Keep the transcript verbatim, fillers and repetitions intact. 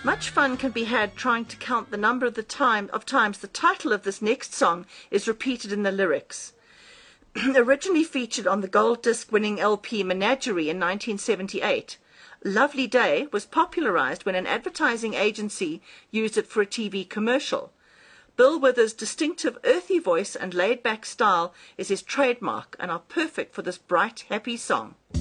Much fun can be had trying to count the number of the time of times the title of this next song is repeated in the lyrics. Originally featured on the gold disc winning L P Menagerie in nineteen seventy-eight, Lovely Day was popularized when an advertising agency used it for a T V commercial. Bill Withers' distinctive earthy voice and laid-back style is his trademark and are perfect for this bright, happy song.